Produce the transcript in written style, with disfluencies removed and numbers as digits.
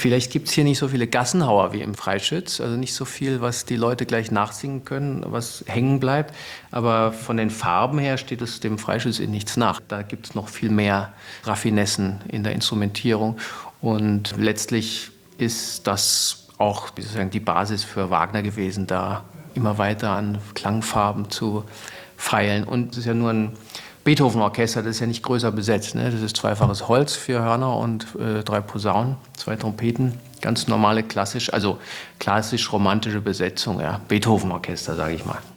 Vielleicht gibt es hier nicht so viele Gassenhauer wie im Freischütz, also nicht so viel, was die Leute gleich nachsingen können, was hängen bleibt. Aber von den Farben her steht es dem Freischütz in nichts nach. Da gibt es noch viel mehr Raffinessen in der Instrumentierung. Und letztlich ist das auch sozusagen die Basis für Wagner gewesen, da immer weiter an Klangfarben zu feilen. Und es ist ja nur ein Beethoven-Orchester, das ist ja nicht größer besetzt. Ne? Das ist zweifaches Holz, 4 Hörner und 3 Posaunen, 2 Trompeten. Ganz normale klassisch-romantische Besetzung. Ja. Beethoven-Orchester, sage ich mal.